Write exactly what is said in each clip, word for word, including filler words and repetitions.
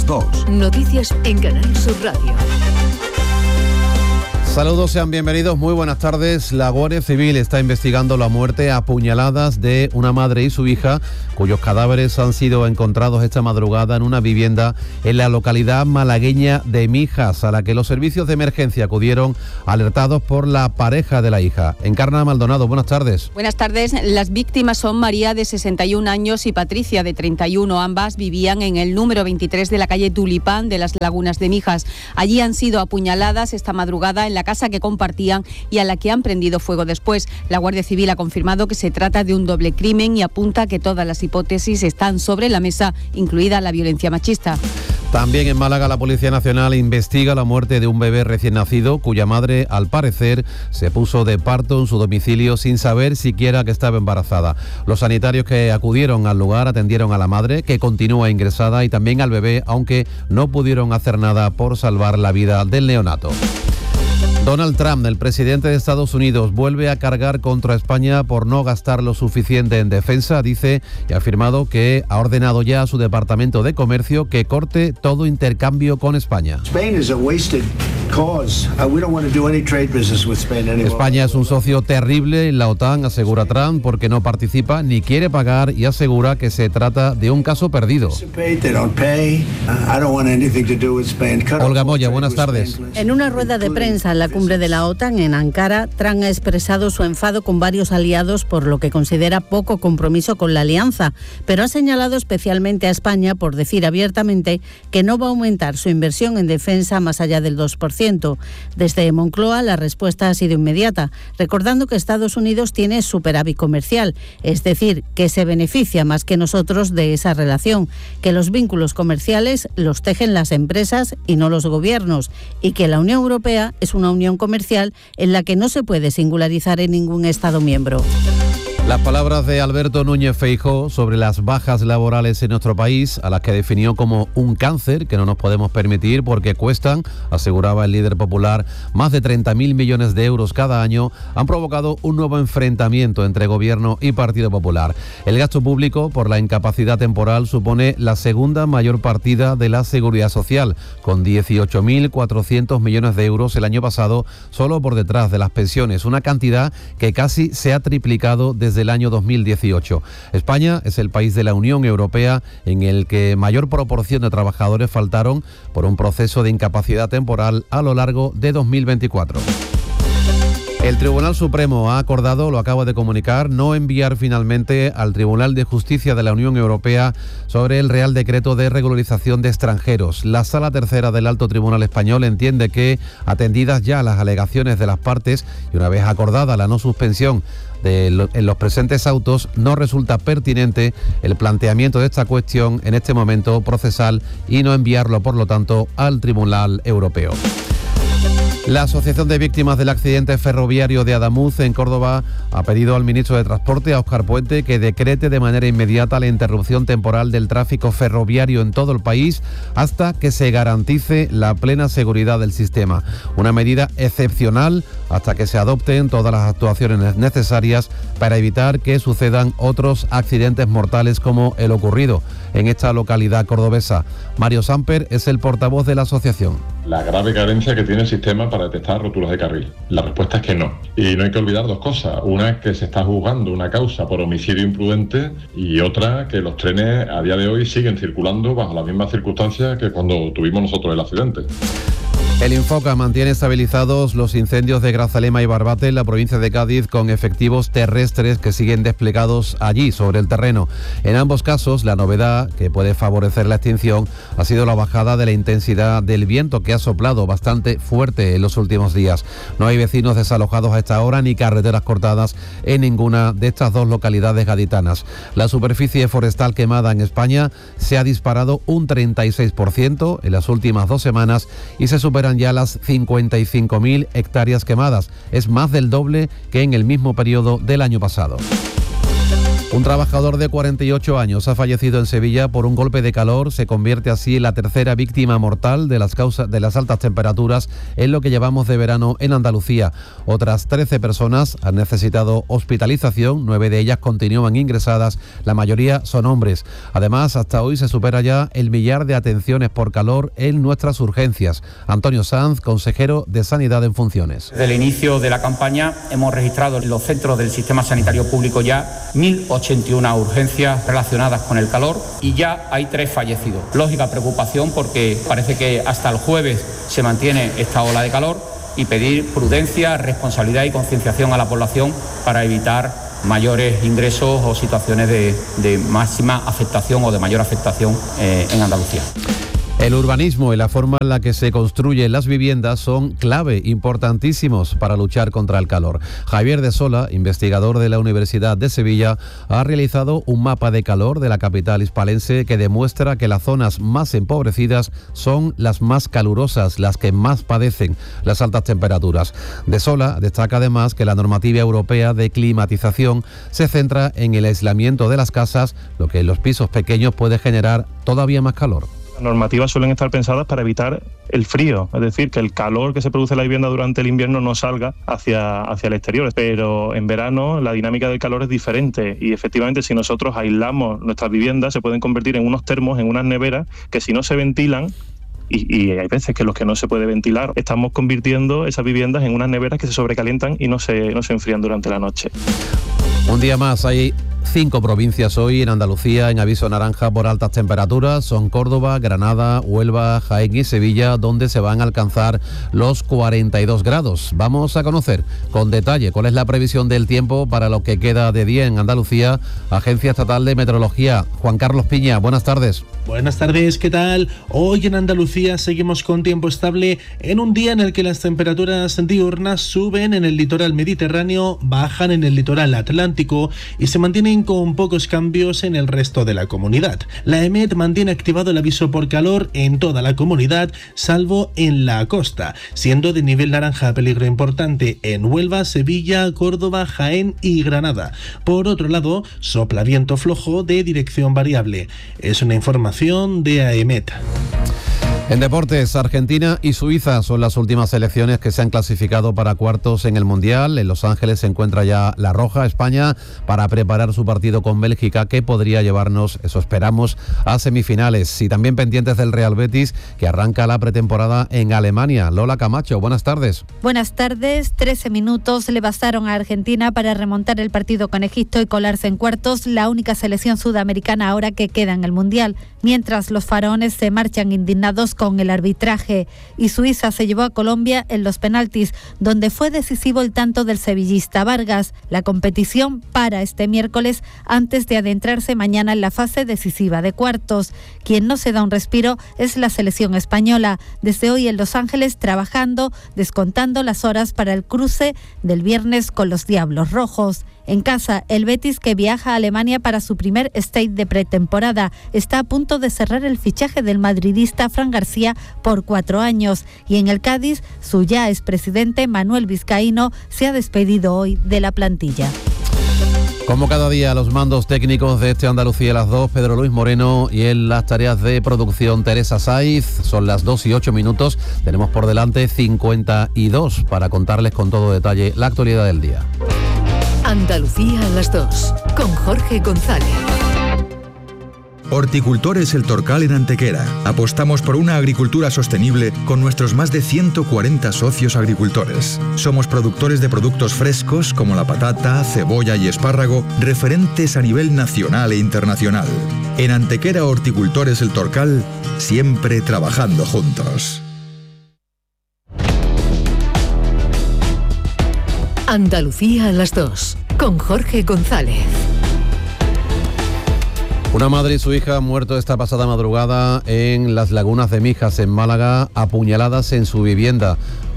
dos. Noticias en Canal Sur Radio. Saludos, sean bienvenidos, muy buenas tardes. La Guardia Civil está investigando la muerte a puñaladas de una madre y su hija, cuyos cadáveres han sido encontrados esta madrugada en una vivienda en la localidad malagueña de Mijas, a la que los servicios de emergencia acudieron alertados por la pareja de la hija. Encarna Maldonado, buenas tardes. Buenas tardes. Las víctimas son María, de sesenta y un años, y Patricia, de treinta y uno. Ambas vivían en el número veintitrés de la calle Tulipán de las Lagunas de Mijas. Allí han sido apuñaladas esta madrugada en la casa que compartían y a la que han prendido fuego después. La Guardia Civil ha confirmado que se trata de un doble crimen y apunta que todas las hipótesis están sobre la mesa, incluida la violencia machista. También en Málaga, la Policía Nacional investiga la muerte de un bebé recién nacido, cuya madre, al parecer, se puso de parto en su domicilio sin saber siquiera que estaba embarazada. Los sanitarios que acudieron al lugar atendieron a la madre, que continúa ingresada, y también al bebé, aunque no pudieron hacer nada por salvar la vida del neonato. Donald Trump, el presidente de Estados Unidos, vuelve a cargar contra España por no gastar lo suficiente en defensa. Dice y ha afirmado que ha ordenado ya a su Departamento de Comercio que corte todo intercambio con España. España es un socio terrible en la OTAN, asegura Trump, porque no participa ni quiere pagar, y asegura que se trata de un caso perdido. Olga Moya, buenas tardes. En una rueda de prensa en la cumbre de la OTAN en Ankara, Trump ha expresado su enfado con varios aliados por lo que considera poco compromiso con la alianza, pero ha señalado especialmente a España por decir abiertamente que no va a aumentar su inversión en defensa más allá del dos por ciento. Desde Moncloa la respuesta ha sido inmediata, recordando que Estados Unidos tiene superávit comercial, es decir, que se beneficia más que nosotros de esa relación, que los vínculos comerciales los tejen las empresas y no los gobiernos, y que la Unión Europea es una unión comercial en la que no se puede singularizar en ningún Estado miembro. Las palabras de Alberto Núñez Feijóo sobre las bajas laborales en nuestro país, a las que definió como un cáncer que no nos podemos permitir porque cuestan, aseguraba el líder popular, más de treinta mil millones de euros cada año, han provocado un nuevo enfrentamiento entre Gobierno y Partido Popular. El gasto público por la incapacidad temporal supone la segunda mayor partida de la Seguridad Social, con dieciocho mil cuatrocientos millones de euros el año pasado, solo por detrás de las pensiones, una cantidad que casi se ha triplicado desde el año dos mil dieciocho. España es el país de la Unión Europea en el que mayor proporción de trabajadores faltaron por un proceso de incapacidad temporal a lo largo de dos mil veinticuatro. El Tribunal Supremo ha acordado, lo acaba de comunicar, no enviar finalmente al Tribunal de Justicia de la Unión Europea sobre el Real Decreto de Regularización de Extranjeros. La Sala Tercera del Alto Tribunal Español entiende que, atendidas ya las alegaciones de las partes y una vez acordada la no suspensión de lo, en los presentes autos, no resulta pertinente el planteamiento de esta cuestión en este momento procesal y no enviarlo, por lo tanto, al Tribunal Europeo. La Asociación de Víctimas del Accidente Ferroviario de Adamuz, en Córdoba, ha pedido al ministro de Transporte, a Óscar Puente, que decrete de manera inmediata la interrupción temporal del tráfico ferroviario en todo el país hasta que se garantice la plena seguridad del sistema. Una medida excepcional hasta que se adopten todas las actuaciones necesarias para evitar que sucedan otros accidentes mortales como el ocurrido en esta localidad cordobesa. Mario Samper es el portavoz de la asociación. La grave carencia que tiene el sistema para detectar roturas de carril. La respuesta es que no. Y no hay que olvidar dos cosas. Una es que se está juzgando una causa por homicidio imprudente y otra que los trenes a día de hoy siguen circulando bajo las mismas circunstancias que cuando tuvimos nosotros el accidente. El Infoca mantiene estabilizados los incendios de Grazalema y Barbate en la provincia de Cádiz, con efectivos terrestres que siguen desplegados allí sobre el terreno. En ambos casos, la novedad que puede favorecer la extinción ha sido la bajada de la intensidad del viento, que ha soplado bastante fuerte en los últimos días. No hay vecinos desalojados a esta hora ni carreteras cortadas en ninguna de estas dos localidades gaditanas. La superficie forestal quemada en España se ha disparado un treinta y seis por ciento en las últimas dos semanas y se supera ya las cincuenta y cinco mil hectáreas quemadas. Es más del doble que en el mismo periodo del año pasado. Un trabajador de cuarenta y ocho años ha fallecido en Sevilla por un golpe de calor. Se convierte así en la tercera víctima mortal de las causas de las altas temperaturas en lo que llevamos de verano en Andalucía. Otras trece personas han necesitado hospitalización, nueve de ellas continúan ingresadas, la mayoría son hombres. Además, hasta hoy se supera ya el millar de atenciones por calor en nuestras urgencias. Antonio Sanz, consejero de Sanidad en funciones. Desde el inicio de la campaña hemos registrado en los centros del sistema sanitario público ya mil ochenta y una urgencias relacionadas con el calor y ya hay tres fallecidos. Lógica preocupación porque parece que hasta el jueves se mantiene esta ola de calor y pedir prudencia, responsabilidad y concienciación a la población para evitar mayores ingresos o situaciones de, de máxima afectación o de mayor afectación eh, en Andalucía. El urbanismo y la forma en la que se construyen las viviendas son clave, importantísimos para luchar contra el calor. Javier de Sola, investigador de la Universidad de Sevilla, ha realizado un mapa de calor de la capital hispalense que demuestra que las zonas más empobrecidas son las más calurosas, las que más padecen las altas temperaturas. De Sola destaca además que la normativa europea de climatización se centra en el aislamiento de las casas, lo que en los pisos pequeños puede generar todavía más calor. Las normativas suelen estar pensadas para evitar el frío, es decir, que el calor que se produce en la vivienda durante el invierno no salga hacia, hacia el exterior. Pero en verano la dinámica del calor es diferente y efectivamente si nosotros aislamos nuestras viviendas se pueden convertir en unos termos, en unas neveras que si no se ventilan, Y, y hay veces que los que no se puede ventilar, estamos convirtiendo esas viviendas en unas neveras que se sobrecalientan y no se, no se enfrían durante la noche. Un día más, hay cinco provincias hoy en Andalucía en aviso naranja por altas temperaturas. Son Córdoba, Granada, Huelva, Jaén y Sevilla, donde se van a alcanzar los cuarenta y dos grados. Vamos a conocer con detalle cuál es la previsión del tiempo para lo que queda de día en Andalucía. Agencia Estatal de Meteorología. Juan Carlos Piña, buenas tardes. Buenas tardes, ¿qué tal? Hoy en Andalucía seguimos con tiempo estable en un día en el que las temperaturas diurnas suben en el litoral mediterráneo, bajan en el litoral atlántico y se mantienen con pocos cambios en el resto de la comunidad. La E M E T mantiene activado el aviso por calor en toda la comunidad, salvo en la costa, siendo de nivel naranja peligro importante en Huelva, Sevilla, Córdoba, Jaén y Granada. Por otro lado, sopla viento flojo de dirección variable. Es una información de A E M E T. En deportes, Argentina y Suiza son las últimas selecciones que se han clasificado para cuartos en el Mundial. En Los Ángeles se encuentra ya la Roja, España, para preparar su partido con Bélgica, que podría llevarnos, eso esperamos, a semifinales. Y también pendientes del Real Betis, que arranca la pretemporada en Alemania. Lola Camacho, buenas tardes. Buenas tardes. trece minutos le bastaron a Argentina para remontar el partido con Egipto y colarse en cuartos, la única selección sudamericana ahora que queda en el Mundial. Mientras los faraones se marchan indignados con el arbitraje y Suiza se llevó a Colombia en los penaltis, donde fue decisivo el tanto del sevillista Vargas. La competición para este miércoles antes de adentrarse mañana en la fase decisiva de cuartos. Quien no se da un respiro es la selección española, desde hoy en Los Ángeles trabajando, descontando las horas para el cruce del viernes con los Diablos Rojos. En casa, el Betis, que viaja a Alemania para su primer stage de pretemporada, está a punto de cerrar el fichaje del madridista Fran García por cuatro años. Y en el Cádiz, su ya expresidente Manuel Vizcaíno se ha despedido hoy de la plantilla. Como cada día, los mandos técnicos de este Andalucía a las dos, Pedro Luis Moreno, y en las tareas de producción, Teresa Saiz. Son las dos y ocho minutos. Tenemos por delante cincuenta y dos para contarles con todo detalle la actualidad del día. Andalucía a las dos, con Jorge González. Horticultores El Torcal en Antequera. Apostamos por una agricultura sostenible con nuestros más de ciento cuarenta socios agricultores. Somos productores de productos frescos como la patata, cebolla y espárrago, referentes a nivel nacional e internacional. En Antequera Horticultores El Torcal, siempre trabajando juntos. Andalucía a las dos, con Jorge González. Una madre y su hija han muerto esta pasada madrugada en las Lagunas de Mijas, en Málaga, apuñaladas en su vivienda.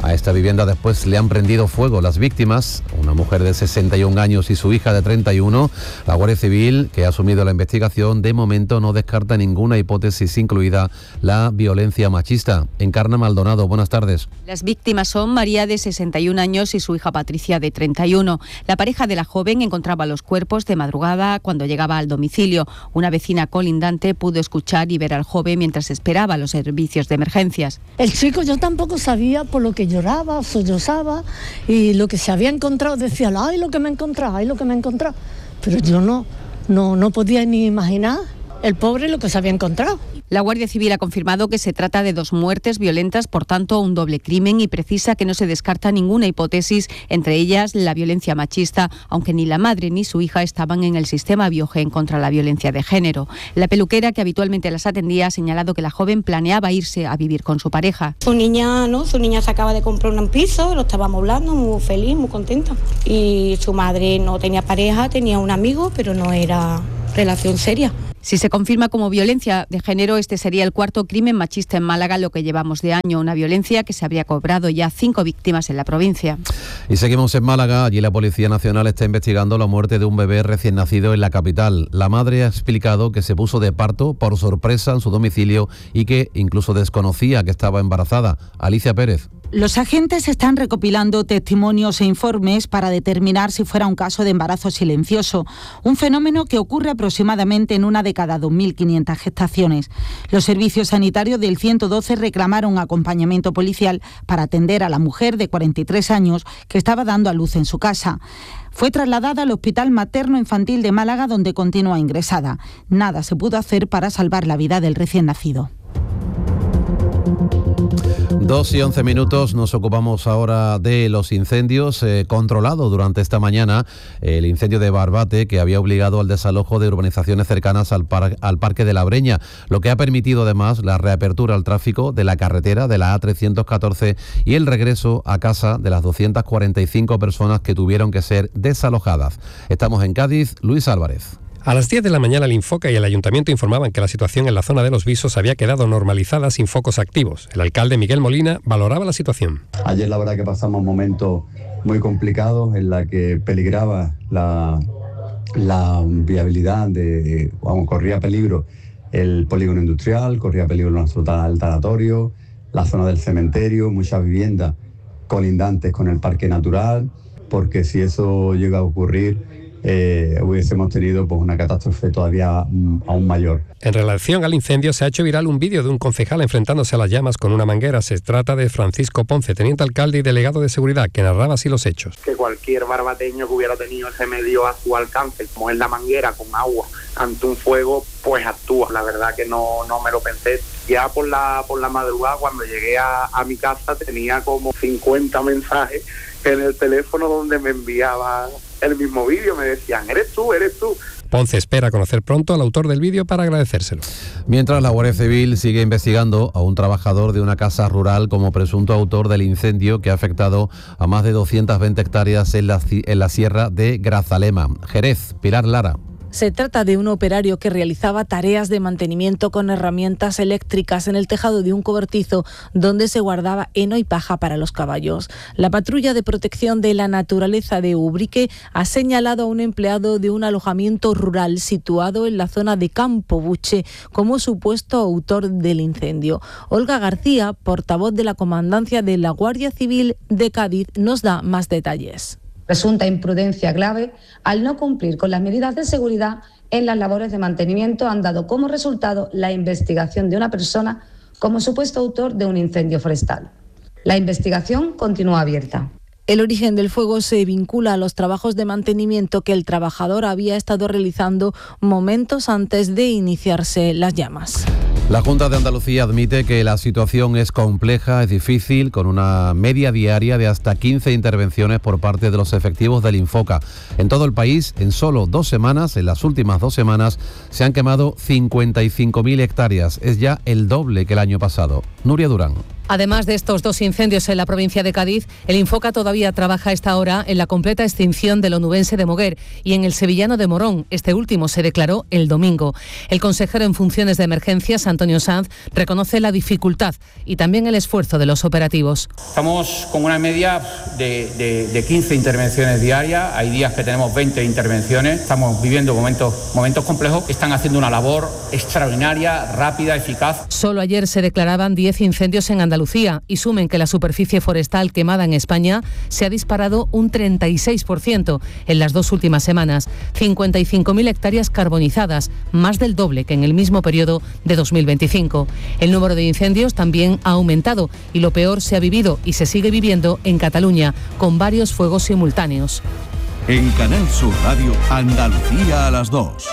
A esta vivienda después le han prendido fuego las víctimas, una mujer de sesenta y un años y su hija de treinta y uno. La Guardia Civil, que ha asumido la investigación, de momento no descarta ninguna hipótesis, incluida la violencia machista. Encarna Maldonado, buenas tardes. Las víctimas son María, de sesenta y un años, y su hija Patricia, de treinta y uno. La pareja de la joven encontraba los cuerpos de madrugada cuando llegaba al domicilio. Una vecina colindante pudo escuchar y ver al joven mientras esperaba los servicios de emergencias. El chico, yo tampoco sabía por lo que lloraba, sollozaba, y lo que se había encontrado decía, ay, lo que me he encontrado, ay, lo que me he encontrado. Pero yo no, no, no podía ni imaginar el pobre lo que se había encontrado. La Guardia Civil ha confirmado que se trata de dos muertes violentas, por tanto un doble crimen, y precisa que no se descarta ninguna hipótesis, entre ellas la violencia machista, aunque ni la madre ni su hija estaban en el sistema Biogen contra la violencia de género. La peluquera, que habitualmente las atendía, ha señalado que la joven planeaba irse a vivir con su pareja. Su niña, ¿no? Su niña se acaba de comprar un piso, lo estábamos hablando, muy feliz, muy contenta. Y su madre no tenía pareja, tenía un amigo, pero no era relación seria. Si se confirma como violencia de género, este sería el cuarto crimen machista en Málaga, lo que llevamos de año, una violencia que se habría cobrado ya cinco víctimas en la provincia. Y seguimos en Málaga. Allí la Policía Nacional está investigando la muerte de un bebé recién nacido en la capital. La madre ha explicado que se puso de parto por sorpresa en su domicilio y que incluso desconocía que estaba embarazada. Alicia Pérez. Los agentes están recopilando testimonios e informes para determinar si fuera un caso de embarazo silencioso, un fenómeno que ocurre aproximadamente en una de cada dos mil quinientas gestaciones. Los servicios sanitarios del ciento doce reclamaron acompañamiento policial para atender a la mujer de cuarenta y tres años que estaba dando a luz en su casa. Fue trasladada al Hospital Materno Infantil de Málaga, donde continúa ingresada. Nada se pudo hacer para salvar la vida del recién nacido. Dos y once minutos, nos ocupamos ahora de los incendios. Eh, controlado durante esta mañana el incendio de Barbate, que había obligado al desalojo de urbanizaciones cercanas al, par- al Parque de la Breña, lo que ha permitido además la reapertura al tráfico de la carretera de la A trescientos catorce y el regreso a casa de las doscientas cuarenta y cinco personas que tuvieron que ser desalojadas. Estamos en Cádiz, Luis Álvarez. A las diez de la mañana el Infoca y el Ayuntamiento informaban que la situación en la zona de Los Visos había quedado normalizada sin focos activos. El alcalde Miguel Molina valoraba la situación. Ayer la verdad que pasamos momentos muy complicados en la que peligraba la, la viabilidad, de, vamos, corría peligro el polígono industrial, corría peligro nuestro tanatorio, la zona del cementerio, muchas viviendas colindantes con el parque natural, porque si eso llega a ocurrir, Eh, hubiésemos tenido pues una catástrofe todavía mm, aún mayor. En relación al incendio, se ha hecho viral un vídeo de un concejal enfrentándose a las llamas con una manguera. Se trata de Francisco Ponce, teniente alcalde y delegado de seguridad, que narraba así los hechos. Que cualquier barbateño que hubiera tenido ese medio a su alcance, como es la manguera con agua ante un fuego, pues actúa. La verdad que no, no me lo pensé. Ya por la, por la madrugada, cuando llegué a, a mi casa, tenía como cincuenta mensajes en el teléfono donde me enviaban el mismo vídeo, me decían, eres tú, eres tú. Ponce espera conocer pronto al autor del vídeo para agradecérselo. Mientras, la Guardia Civil sigue investigando a un trabajador de una casa rural como presunto autor del incendio que ha afectado a más de doscientas veinte hectáreas en la, en la sierra de Grazalema. Jerez, Pilar Lara. Se trata de un operario que realizaba tareas de mantenimiento con herramientas eléctricas en el tejado de un cobertizo donde se guardaba heno y paja para los caballos. La patrulla de protección de la naturaleza de Ubrique ha señalado a un empleado de un alojamiento rural situado en la zona de Campo Buche como supuesto autor del incendio. Olga García, portavoz de la Comandancia de la Guardia Civil de Cádiz, nos da más detalles. Presunta imprudencia grave al no cumplir con las medidas de seguridad en las labores de mantenimiento han dado como resultado la investigación de una persona como supuesto autor de un incendio forestal. La investigación continúa abierta. El origen del fuego se vincula a los trabajos de mantenimiento que el trabajador había estado realizando momentos antes de iniciarse las llamas. La Junta de Andalucía admite que la situación es compleja, es difícil, con una media diaria de hasta quince intervenciones por parte de los efectivos del Infoca. En todo el país, en solo dos semanas, en las últimas dos semanas, se han quemado cincuenta y cinco mil hectáreas. Es ya el doble que el año pasado. Nuria Durán. Además de estos dos incendios en la provincia de Cádiz, el Infoca todavía trabaja a esta hora en la completa extinción del onubense de Moguer y en el sevillano de Morón. Este último se declaró el domingo. El consejero en funciones de emergencias, Antonio Sanz, reconoce la dificultad y también el esfuerzo de los operativos. Estamos con una media de, de, de quince intervenciones diarias. Hay días que tenemos veinte intervenciones. Estamos viviendo momentos, momentos complejos. Están haciendo una labor extraordinaria, rápida, eficaz. Solo ayer se declaraban diez incendios en Andalucía y sumen que la superficie forestal quemada en España se ha disparado un treinta y seis por ciento en las dos últimas semanas. cincuenta y cinco mil hectáreas carbonizadas, más del doble que en el mismo periodo de dos mil veinticinco. El número de incendios también ha aumentado y lo peor se ha vivido y se sigue viviendo en Cataluña, con varios fuegos simultáneos. En Canal Sur Radio, Andalucía a las dos.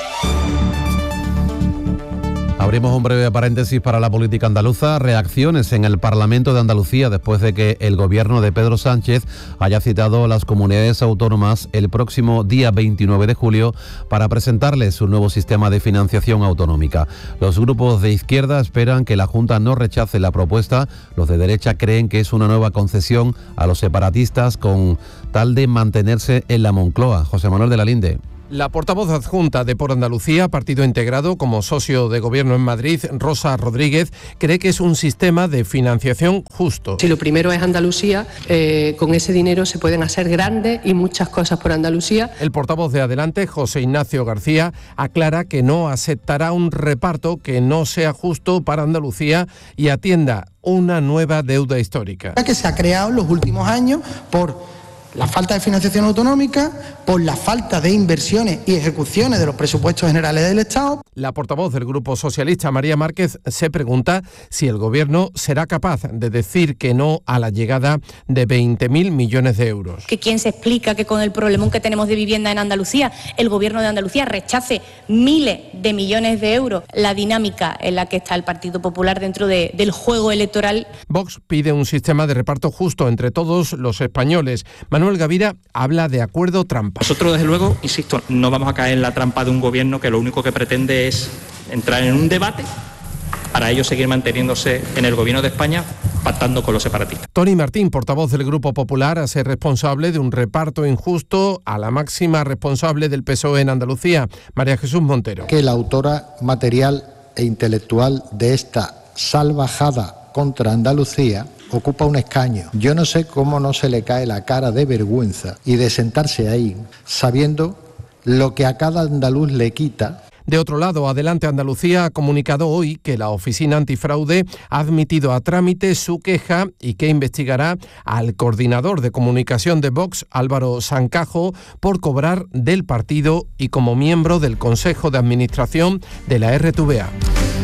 Abrimos un breve paréntesis para la política andaluza. Reacciones en el Parlamento de Andalucía después de que el gobierno de Pedro Sánchez haya citado a las comunidades autónomas el próximo día veintinueve de julio para presentarles un nuevo sistema de financiación autonómica. Los grupos de izquierda esperan que la Junta no rechace la propuesta. Los de derecha creen que es una nueva concesión a los separatistas con tal de mantenerse en la Moncloa. José Manuel de la Linde. La portavoz adjunta de Por Andalucía, partido integrado como socio de gobierno en Madrid, Rosa Rodríguez, cree que es un sistema de financiación justo. Si lo primero es Andalucía, eh, con ese dinero se pueden hacer grandes y muchas cosas por Andalucía. El portavoz de Adelante, José Ignacio García, aclara que no aceptará un reparto que no sea justo para Andalucía y atienda una nueva deuda histórica. Que se ha creado en los últimos años por la falta de financiación autonómica, por la falta de inversiones y ejecuciones de los presupuestos generales del Estado. La portavoz del Grupo Socialista, María Márquez, se pregunta si el Gobierno será capaz de decir que no a la llegada de veinte mil millones de euros. ¿Que quién se explica que con el problemón que tenemos de vivienda en Andalucía, el Gobierno de Andalucía rechace miles de millones de euros? La dinámica en la que está el Partido Popular dentro de, del juego electoral. Vox pide un sistema de reparto justo entre todos los españoles. Manuel Gavira habla de acuerdo trampa. Nosotros, desde luego, insisto, no vamos a caer en la trampa de un gobierno que lo único que pretende es entrar en un debate para ello seguir manteniéndose en el gobierno de España pactando con los separatistas. Tony Martín, portavoz del Grupo Popular, hace responsable de un reparto injusto a la máxima responsable del P S O E en Andalucía, María Jesús Montero. Que la autora material e intelectual de esta salvajada contra Andalucía ocupa un escaño. Yo no sé cómo no se le cae la cara de vergüenza y de sentarse ahí sabiendo lo que a cada andaluz le quita. De otro lado, Adelante Andalucía ha comunicado hoy que la Oficina Antifraude ha admitido a trámite su queja y que investigará al coordinador de comunicación de Vox, Álvaro Sancajo, por cobrar del partido y como miembro del Consejo de Administración de la R T V A.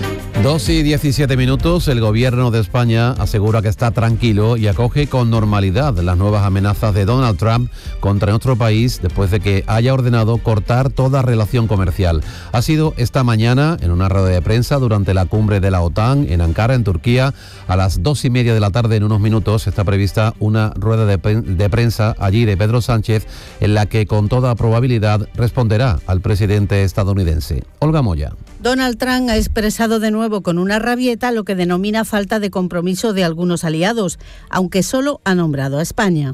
dos y diecisiete minutos, el gobierno de España asegura que está tranquilo y acoge con normalidad las nuevas amenazas de Donald Trump contra nuestro país después de que haya ordenado cortar toda relación comercial. Ha sido esta mañana en una rueda de prensa durante la cumbre de la OTAN en Ankara, en Turquía. A las dos y media de la tarde, en unos minutos, está prevista una rueda de, de prensa allí de Pedro Sánchez en la que con toda probabilidad responderá al presidente estadounidense. Olga Moya. Donald Trump ha expresado de nuevo con una rabieta lo que denomina falta de compromiso de algunos aliados, aunque solo ha nombrado a España.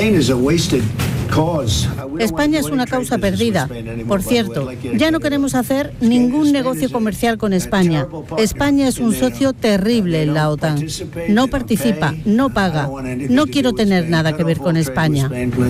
España es una causa perdida. Por cierto, ya no queremos hacer ningún negocio comercial con España. España es un socio terrible en la OTAN. No participa, no paga. No quiero tener nada que ver con España.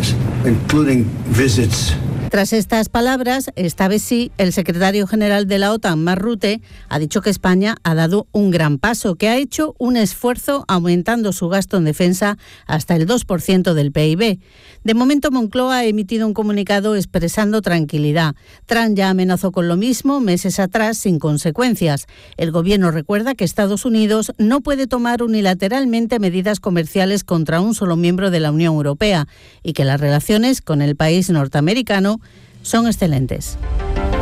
Tras estas palabras, esta vez sí, el secretario general de la OTAN, Mark Rutte, ha dicho que España ha dado un gran paso, que ha hecho un esfuerzo aumentando su gasto en defensa hasta el dos por ciento del P I B. De momento, Moncloa ha emitido un comunicado expresando tranquilidad. Trump ya amenazó con lo mismo meses atrás sin consecuencias. El gobierno recuerda que Estados Unidos no puede tomar unilateralmente medidas comerciales contra un solo miembro de la Unión Europea y que las relaciones con el país norteamericano son excelentes.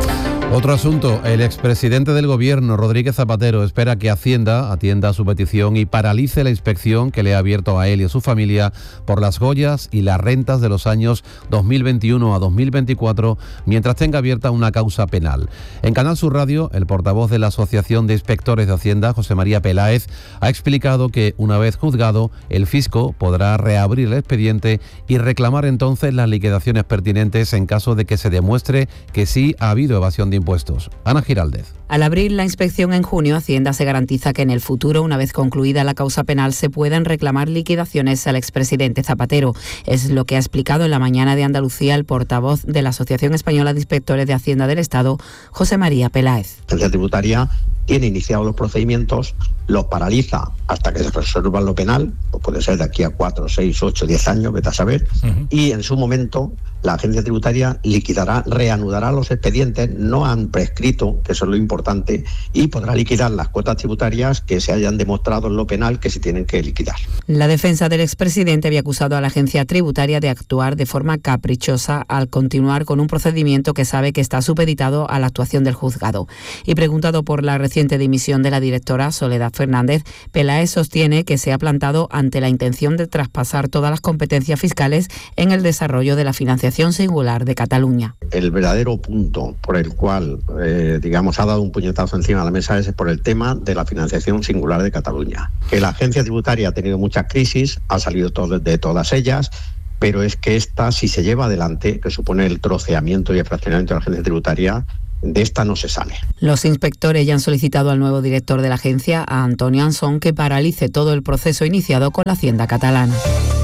Otro asunto, el expresidente del Gobierno, Rodríguez Zapatero, espera que Hacienda atienda a su petición y paralice la inspección que le ha abierto a él y a su familia por las joyas y las rentas de los años dos mil veintiuno a dos mil veinticuatro, mientras tenga abierta una causa penal. En Canal Sur Radio, el portavoz de la Asociación de Inspectores de Hacienda, José María Peláez, ha explicado que, una vez juzgado, el fisco podrá reabrir el expediente y reclamar entonces las liquidaciones pertinentes en caso de que se demuestre que sí ha habido evasión de impuestos. Impuestos. Ana Giraldez. Al abrir la inspección en junio, Hacienda se garantiza que en el futuro, una vez concluida la causa penal, se puedan reclamar liquidaciones al expresidente Zapatero. Es lo que ha explicado en la mañana de Andalucía el portavoz de la Asociación Española de Inspectores de Hacienda del Estado, José María Peláez. La agencia tributaria tiene iniciados los procedimientos, los paraliza hasta que se resuelva lo penal, o puede ser de aquí a cuatro, seis, ocho, diez años, vete a saber, uh-huh. Y en su momento la agencia tributaria liquidará, reanudará los expedientes, no han prescrito, que eso es lo importante, y podrá liquidar las cuotas tributarias que se hayan demostrado en lo penal que se tienen que liquidar. La defensa del expresidente había acusado a la agencia tributaria de actuar de forma caprichosa al continuar con un procedimiento que sabe que está supeditado a la actuación del juzgado. Y preguntado por la reciente dimisión de la directora Soledad Fernández, Peláez sostiene que se ha plantado ante la intención de traspasar todas las competencias fiscales en el desarrollo de la financiación singular de Cataluña. El verdadero punto por el cual, eh, digamos, ha dado un puñetazo encima de la mesa es por el tema de la financiación singular de Cataluña. Que la agencia tributaria ha tenido muchas crisis, ha salido todo de todas ellas, pero es que esta, si se lleva adelante, que supone el troceamiento y el fraccionamiento de la agencia tributaria, de esta no se sale. Los inspectores ya han solicitado al nuevo director de la agencia, a Antonio Ansón, que paralice todo el proceso iniciado con la Hacienda catalana.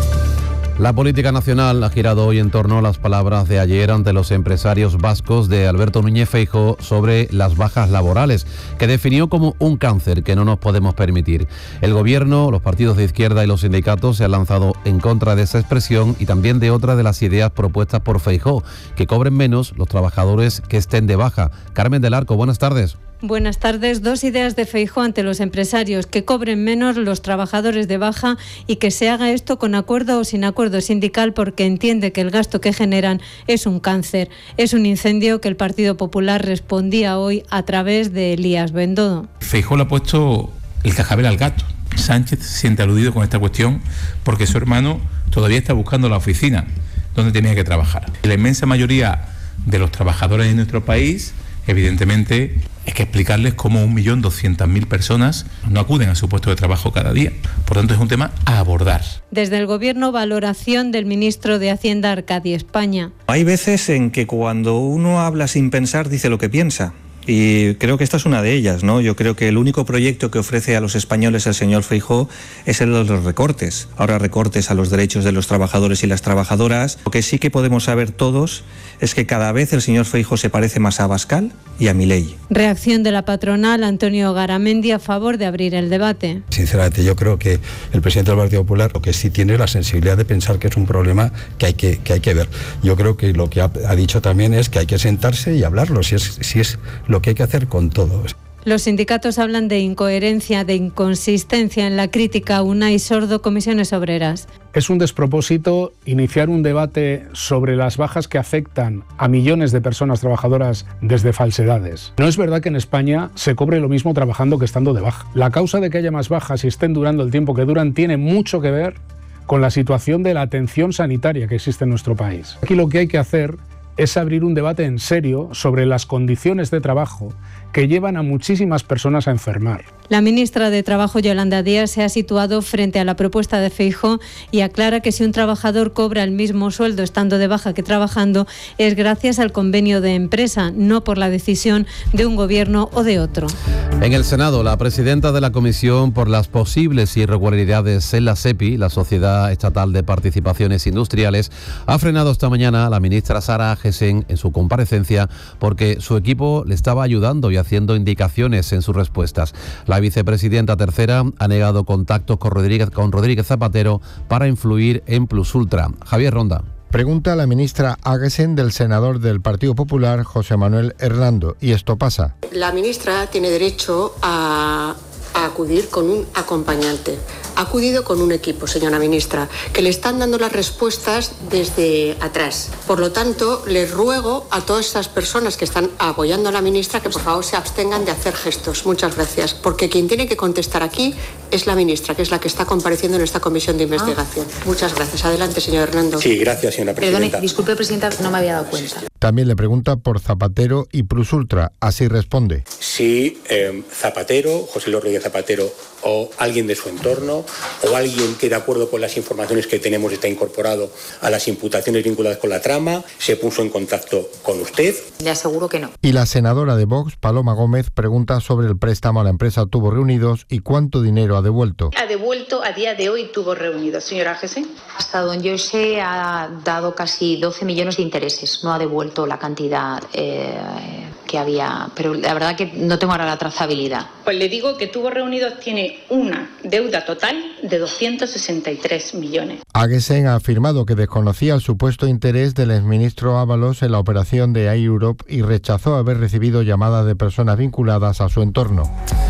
La política nacional ha girado hoy en torno a las palabras de ayer ante los empresarios vascos de Alberto Núñez Feijóo sobre las bajas laborales, que definió como un cáncer que no nos podemos permitir. El Gobierno, los partidos de izquierda y los sindicatos se han lanzado en contra de esa expresión y también de otra de las ideas propuestas por Feijóo, que cobren menos los trabajadores que estén de baja. Carmen del Arco, buenas tardes. Buenas tardes. Dos ideas de Feijóo ante los empresarios: que cobren menos los trabajadores de baja y que se haga esto con acuerdo o sin acuerdo sindical, porque entiende que el gasto que generan es un cáncer. Es un incendio que el Partido Popular respondía hoy a través de Elías Bendodo. Feijóo le ha puesto el cascabel al gato. Sánchez se siente aludido con esta cuestión porque su hermano todavía está buscando la oficina donde tenía que trabajar. La inmensa mayoría de los trabajadores de nuestro país, evidentemente, hay que explicarles cómo un millón doscientas mil personas no acuden a su puesto de trabajo cada día. Por tanto, es un tema a abordar. Desde el Gobierno, valoración del ministro de Hacienda, Arcadi España. Hay veces en que cuando uno habla sin pensar, dice lo que piensa. Y creo que esta es una de ellas, ¿no? Yo creo que el único proyecto que ofrece a los españoles el señor Feijóo es el de los recortes. Ahora recortes a los derechos de los trabajadores y las trabajadoras. Lo que sí que podemos saber todos es que cada vez el señor Feijóo se parece más a Abascal y a Milei. Reacción de la patronal, Antonio Garamendi, a favor de abrir el debate. Sinceramente, yo creo que el presidente del Partido Popular lo que sí tiene es la sensibilidad de pensar que es un problema que hay que, que, hay que ver. Yo creo que lo que ha, ha dicho también es que hay que sentarse y hablarlo, si es, si es lo que hay que hacer con todo. Los sindicatos hablan de incoherencia, de inconsistencia en la crítica a Unai Sordo, Comisiones Obreras. Es un despropósito iniciar un debate sobre las bajas que afectan a millones de personas trabajadoras desde falsedades. No es verdad que en España se cobre lo mismo trabajando que estando de baja. La causa de que haya más bajas y estén durando el tiempo que duran tiene mucho que ver con la situación de la atención sanitaria que existe en nuestro país. Aquí lo que hay que hacer es abrir un debate en serio sobre las condiciones de trabajo que llevan a muchísimas personas a enfermar. La ministra de Trabajo, Yolanda Díaz, se ha situado frente a la propuesta de Feijóo y aclara que si un trabajador cobra el mismo sueldo estando de baja que trabajando, es gracias al convenio de empresa, no por la decisión de un gobierno o de otro. En el Senado, la presidenta de la Comisión por las posibles irregularidades en la SEPI, la Sociedad Estatal de Participaciones Industriales, ha frenado esta mañana a la ministra Sara Agesen en su comparecencia porque su equipo le estaba ayudando y haciendo indicaciones en sus respuestas. La vicepresidenta tercera ha negado contactos con Rodríguez, con Rodríguez Zapatero para influir en Plus Ultra. Javier Ronda. Pregunta a la ministra Agesen del senador del Partido Popular, José Manuel Hernando. Y esto pasa. La ministra tiene derecho a, a acudir con un acompañante ha acudido con un equipo, señora ministra, que le están dando las respuestas desde atrás. Por lo tanto, les ruego a todas estas personas que están apoyando a la ministra que por favor se abstengan de hacer gestos. Muchas gracias. Porque quien tiene que contestar aquí es la ministra, que es la que está compareciendo en esta comisión de investigación. Ah. Muchas gracias. Adelante, señor Hernando. Sí, gracias, señora presidenta. Perdone, disculpe, presidenta, no me había dado cuenta. También le pregunta por Zapatero y Plusultra. Así responde. Si eh, Zapatero, José Luis Rodríguez Zapatero, o alguien de su entorno, o alguien que de acuerdo con las informaciones que tenemos está incorporado a las imputaciones vinculadas con la trama, se puso en contacto con usted. Le aseguro que no. Y la senadora de Vox, Paloma Gómez, pregunta sobre el préstamo a la empresa Tubos Reunidos y cuánto dinero ha devuelto. Ha devuelto a día de hoy Tubos Reunidos, señora Gese. Hasta donde yo sé ha dado casi doce millones de intereses, no ha devuelto la cantidad eh, que había, pero la verdad que no tengo ahora la trazabilidad. Pues le digo que Tubos Reunidos tiene una deuda total de doscientos sesenta y tres millones. Aguesen ha afirmado que desconocía el supuesto interés del exministro Ábalos en la operación de Air Europe y rechazó haber recibido llamadas de personas vinculadas a su entorno.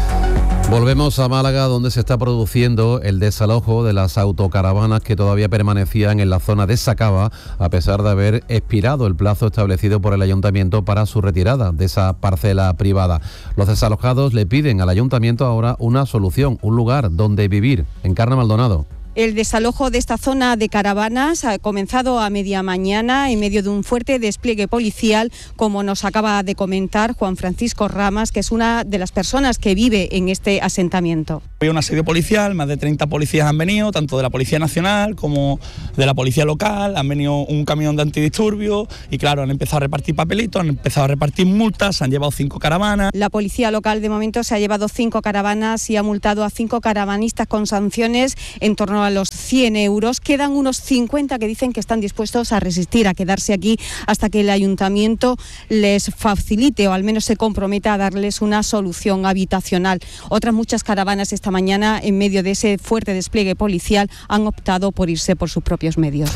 Volvemos a Málaga, donde se está produciendo el desalojo de las autocaravanas que todavía permanecían en la zona de Sacaba, a pesar de haber expirado el plazo establecido por el ayuntamiento para su retirada de esa parcela privada. Los desalojados le piden al ayuntamiento ahora una solución, un lugar donde vivir. Encarna Maldonado. El desalojo de esta zona de caravanas ha comenzado a media mañana en medio de un fuerte despliegue policial, como nos acaba de comentar Juan Francisco Ramas, que es una de las personas que vive en este asentamiento. Hay un asedio policial, más de treinta policías han venido, tanto de la Policía Nacional como de la Policía Local, han venido un camión de antidisturbios y claro, han empezado a repartir papelitos, han empezado a repartir multas, se han llevado cinco caravanas. La Policía Local de momento se ha llevado cinco caravanas y ha multado a cinco caravanistas con sanciones en torno a los cien euros. Quedan unos cincuenta que dicen que están dispuestos a resistir, a quedarse aquí hasta que el ayuntamiento les facilite o al menos se comprometa a darles una solución habitacional. Otras muchas caravanas esta mañana, en medio de ese fuerte despliegue policial, han optado por irse por sus propios medios.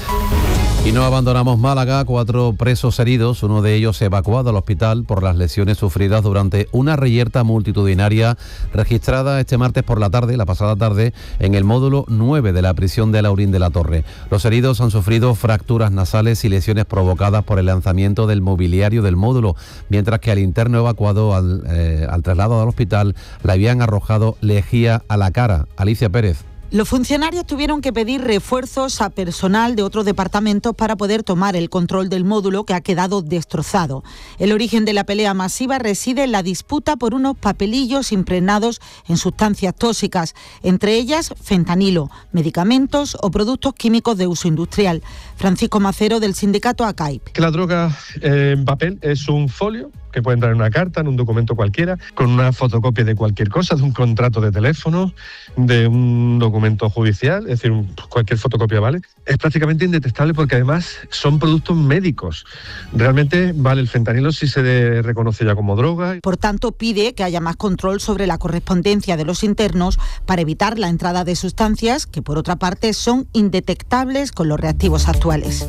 Y no abandonamos Málaga, cuatro presos heridos, uno de ellos evacuado al hospital por las lesiones sufridas durante una reyerta multitudinaria registrada este martes por la tarde, la pasada tarde, en el módulo nueve de la prisión de Laurín de la Torre. Los heridos han sufrido fracturas nasales y lesiones provocadas por el lanzamiento del mobiliario del módulo, mientras que al interno evacuado al, eh, al traslado al hospital le habían arrojado lejía a la cara. Alicia Pérez. Los funcionarios tuvieron que pedir refuerzos a personal de otros departamentos para poder tomar el control del módulo que ha quedado destrozado. El origen de la pelea masiva reside en la disputa por unos papelillos impregnados en sustancias tóxicas, entre ellas fentanilo, medicamentos o productos químicos de uso industrial. Francisco Macero, del sindicato A C A I P. Que la droga eh, en papel es un folio que puede entrar en una carta, en un documento cualquiera, con una fotocopia de cualquier cosa, de un contrato de teléfono, de un documento judicial, es decir, un, cualquier fotocopia vale. Es prácticamente indetectable porque además son productos médicos. Realmente vale el fentanilo si se de, reconoce ya como droga. Por tanto, pide que haya más control sobre la correspondencia de los internos para evitar la entrada de sustancias que, por otra parte, son indetectables con los reactivos actuales.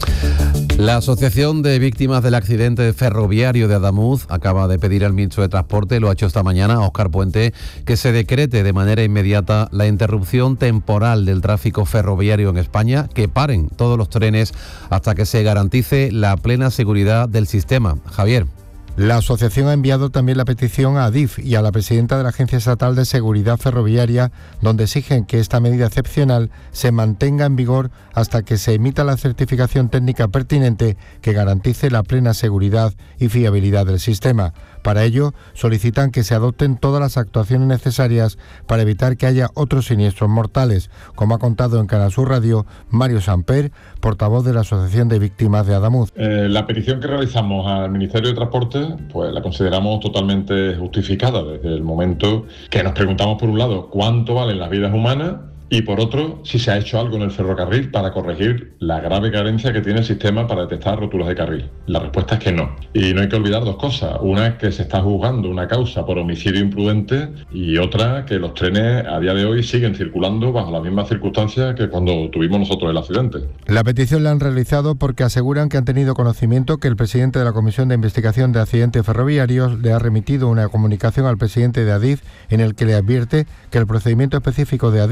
La Asociación de Víctimas del Accidente Ferroviario de Adamuz acaba de pedir al ministro de Transporte, lo ha hecho esta mañana, Óscar Puente, que se decrete de manera inmediata la interrupción temporal del tráfico ferroviario en España, que paren todos los trenes hasta que se garantice la plena seguridad del sistema. Javier. La asociación ha enviado también la petición a Adif y a la presidenta de la Agencia Estatal de Seguridad Ferroviaria, donde exigen que esta medida excepcional se mantenga en vigor hasta que se emita la certificación técnica pertinente que garantice la plena seguridad y fiabilidad del sistema. Para ello, solicitan que se adopten todas las actuaciones necesarias para evitar que haya otros siniestros mortales, como ha contado en Canal Sur Radio Mario Samper, portavoz de la Asociación de Víctimas de Adamuz. Eh, la petición que realizamos al Ministerio de Transporte, pues la consideramos totalmente justificada desde el momento que nos preguntamos, por un lado, cuánto valen las vidas humanas, y por otro, si se ha hecho algo en el ferrocarril para corregir la grave carencia que tiene el sistema para detectar roturas de carril. La respuesta es que no. Y no hay que olvidar dos cosas. Una es que se está juzgando una causa por homicidio imprudente y otra que los trenes a día de hoy siguen circulando bajo las mismas circunstancias que cuando tuvimos nosotros el accidente. La petición la han realizado porque aseguran que han tenido conocimiento que el presidente de la Comisión de Investigación de Accidentes Ferroviarios le ha remitido una comunicación al presidente de Adif en el que le advierte que el procedimiento específico de Adif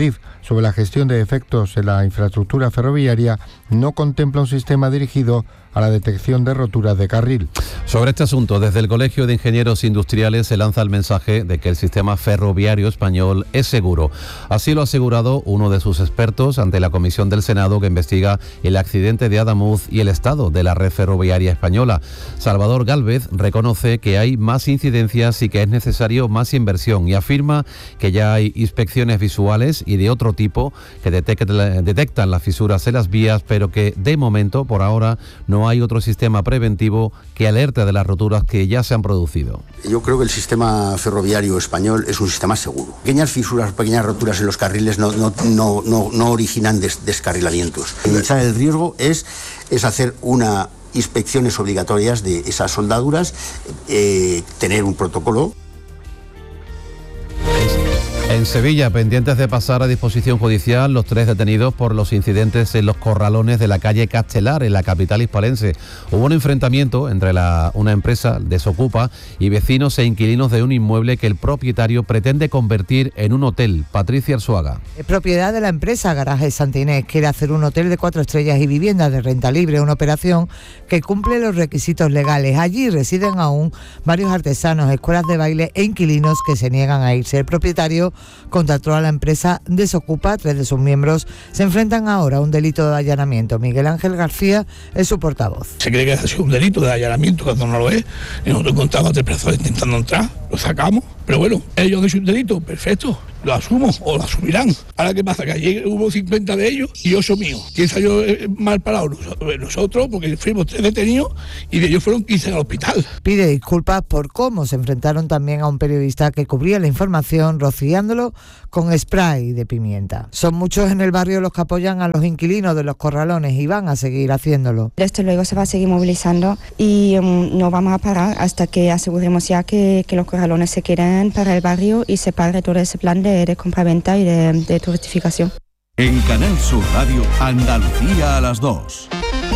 sobre la gestión de defectos en la infraestructura ferroviaria no contempla un sistema dirigido a la detección de roturas de carril. Sobre este asunto, desde el Colegio de Ingenieros Industriales se lanza el mensaje de que el sistema ferroviario español es seguro. Así lo ha asegurado uno de sus expertos ante la Comisión del Senado que investiga el accidente de Adamuz y el estado de la red ferroviaria española. Salvador Gálvez reconoce que hay más incidencias y que es necesario más inversión y afirma que ya hay inspecciones visuales y de otro tipo que detectan las fisuras en las vías, pero que de momento, por ahora, no hay otro sistema preventivo que alerte de las roturas que ya se han producido. Yo creo que el sistema ferroviario español es un sistema seguro. Pequeñas fisuras, pequeñas roturas en los carriles no, no, no, no, no originan des, descarrilamientos. Minimizar el riesgo es, es hacer una inspecciones obligatorias de esas soldaduras, eh, tener un protocolo. En Sevilla, pendientes de pasar a disposición judicial los tres detenidos por los incidentes en los corralones de la calle Castelar, en la capital hispalense. Hubo un enfrentamiento entre la, una empresa, Desocupa, y vecinos e inquilinos de un inmueble que el propietario pretende convertir en un hotel. Patricia Arzuaga. Es propiedad de la empresa Garajes Santa Inés. Quiere hacer un hotel de cuatro estrellas y viviendas de renta libre, una operación que cumple los requisitos legales. Allí residen aún varios artesanos, escuelas de baile e inquilinos que se niegan a irse. El propietario contrató a la empresa Desocupa. Tres de sus miembros se enfrentan ahora a un delito de allanamiento. Miguel Ángel García es su portavoz. Se cree que ha sido un delito de allanamiento cuando no lo es. Y nosotros encontramos a tres personas intentando entrar, lo sacamos. Pero bueno, ellos han hecho un delito, perfecto, lo asumo o lo asumirán. Ahora, ¿qué pasa? Que ayer hubo cincuenta de ellos y ocho míos. ¿Quién salió mal parado? Nosotros, porque fuimos tres detenidos y de ellos fueron quince al hospital. Pide disculpas por cómo se enfrentaron también a un periodista que cubría la información rociándolo con spray de pimienta. Son muchos en el barrio los que apoyan a los inquilinos de los corralones y van a seguir haciéndolo. Esto luego se va a seguir movilizando y um, no vamos a parar hasta que aseguremos ya que, que los corralones se queden para el barrio y se pague todo ese plan de, de compraventa y de, de turistificación. En Canal Sur Radio, Andalucía a las dos.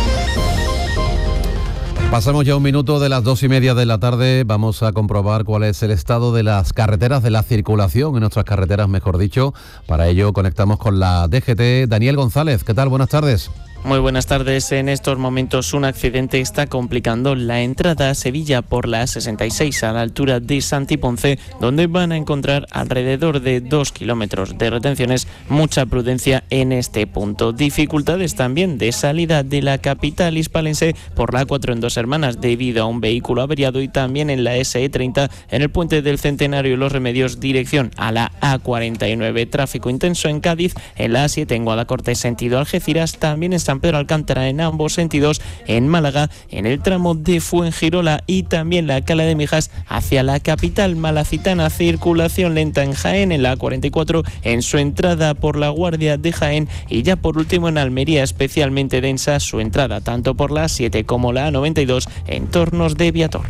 Pasamos ya un minuto de las dos y media de la tarde. Vamos a comprobar cuál es el estado de las carreteras, de la circulación en nuestras carreteras, mejor dicho. Para ello conectamos con la D G T. Daniel González, ¿qué tal? Buenas tardes. Muy buenas tardes. En estos momentos un accidente está complicando la entrada a Sevilla por la A sesenta y seis a la altura de Santiponce, donde van a encontrar alrededor de dos kilómetros de retenciones. Mucha prudencia en este punto. Dificultades también de salida de la capital hispalense por la A cuatro en Dos Hermanas debido a un vehículo averiado, y también en la ese e treinta en el puente del Centenario y Los Remedios dirección a la A cuarenta y nueve. Tráfico intenso en Cádiz, en la A siete en Guadacorte sentido Algeciras, también en San Pedro Alcántara en ambos sentidos, en Málaga en el tramo de Fuengirola y también la Cala de Mijas hacia la capital malacitana. Circulación lenta en Jaén en la A cuarenta y cuatro en su entrada por la Guardia de Jaén, y ya por último en Almería especialmente densa su entrada tanto por la A siete como la A noventa y dos en Tornos de Viator.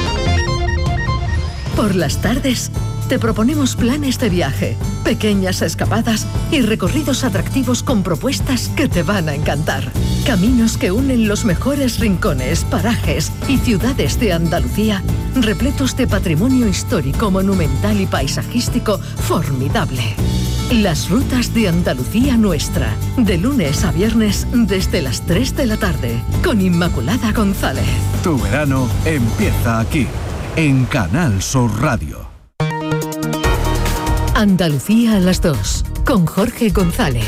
Por las tardes te proponemos planes de viaje, pequeñas escapadas y recorridos atractivos con propuestas que te van a encantar. Caminos que unen los mejores rincones, parajes y ciudades de Andalucía, repletos de patrimonio histórico, monumental y paisajístico formidable. Las rutas de Andalucía Nuestra, de lunes a viernes desde las tres de la tarde, con Inmaculada González. Tu verano empieza aquí, en Canal Sur Radio. Andalucía a las dos, con Jorge González.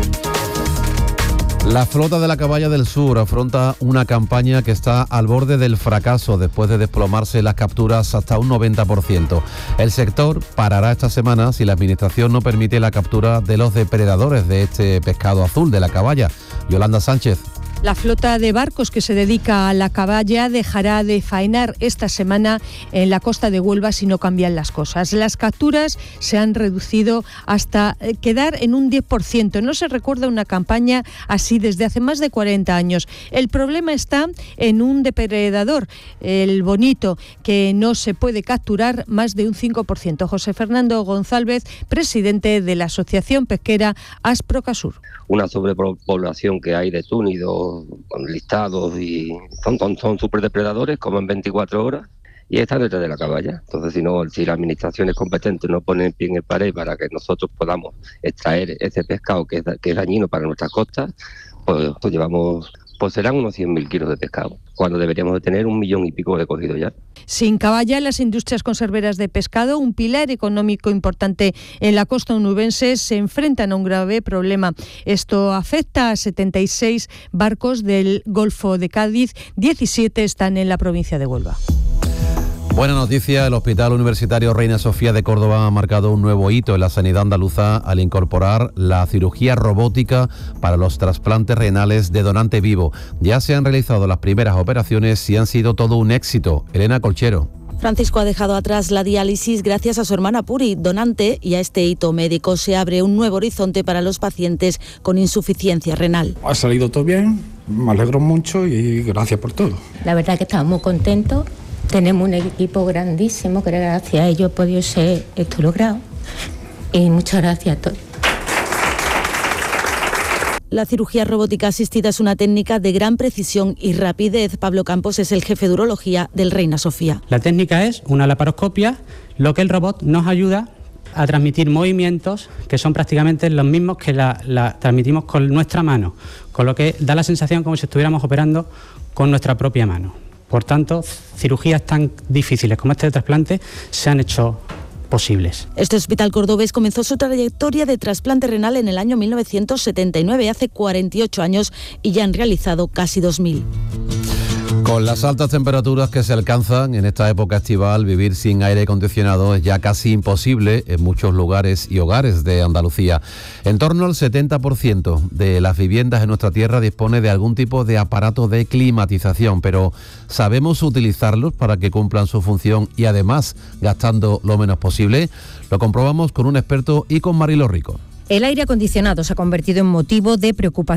La flota de la Caballa del Sur afronta una campaña que está al borde del fracaso después de desplomarse las capturas hasta un noventa por ciento. El sector parará esta semana si la Administración no permite la captura de los depredadores de este pescado azul de la caballa. Yolanda Sánchez. La flota de barcos que se dedica a la caballa dejará de faenar esta semana en la costa de Huelva si no cambian las cosas. Las capturas se han reducido hasta quedar en un diez por ciento. No se recuerda una campaña así desde hace más de cuarenta años. El problema está en un depredador, el bonito, que no se puede capturar más de un cinco por ciento. José Fernando González, presidente de la Asociación Pesquera Asprocasur. Una sobrepoblación que hay de túnidos con listados y son, son, son superdepredadores, como en veinticuatro horas, y está detrás de la caballa. Entonces, si no, si las administraciones competentes no ponen pie en pared para que nosotros podamos extraer ese pescado que es, que es dañino para nuestras costas, pues, pues llevamos, pues serán unos cien mil kilos de pescado, cuando deberíamos de tener un millón y pico de cogido ya. Sin caballa, las industrias conserveras de pescado, un pilar económico importante en la costa onubense, se enfrentan a un grave problema. Esto afecta a setenta y seis barcos del Golfo de Cádiz, diecisiete están en la provincia de Huelva. Buena noticia, el Hospital Universitario Reina Sofía de Córdoba ha marcado un nuevo hito en la sanidad andaluza al incorporar la cirugía robótica para los trasplantes renales de donante vivo. Ya se han realizado las primeras operaciones y han sido todo un éxito. Elena Colchero. Francisco ha dejado atrás la diálisis gracias a su hermana Puri, donante, y a este hito médico se abre un nuevo horizonte para los pacientes con insuficiencia renal. Ha salido todo bien, me alegro mucho y gracias por todo. La verdad que estamos muy contentos. Tenemos un equipo grandísimo que gracias a ello he podido ser esto logrado. Y muchas gracias a todos. La cirugía robótica asistida es una técnica de gran precisión y rapidez. Pablo Campos es el jefe de urología del Reina Sofía. La técnica es una laparoscopia, lo que el robot nos ayuda a transmitir movimientos que son prácticamente los mismos que la, la transmitimos con nuestra mano, con lo que da la sensación como si estuviéramos operando con nuestra propia mano. Por tanto, cirugías tan difíciles como este de trasplante se han hecho posibles. Este hospital cordobés comenzó su trayectoria de trasplante renal en el año mil novecientos setenta y nueve, hace cuarenta y ocho años, y ya han realizado casi dos mil. Con las altas temperaturas que se alcanzan en esta época estival, vivir sin aire acondicionado es ya casi imposible en muchos lugares y hogares de Andalucía. En torno al setenta por ciento de las viviendas en nuestra tierra dispone de algún tipo de aparato de climatización, pero ¿sabemos utilizarlos para que cumplan su función y además gastando lo menos posible? Lo comprobamos con un experto y con Marilo Rico. El aire acondicionado se ha convertido en motivo de preocupación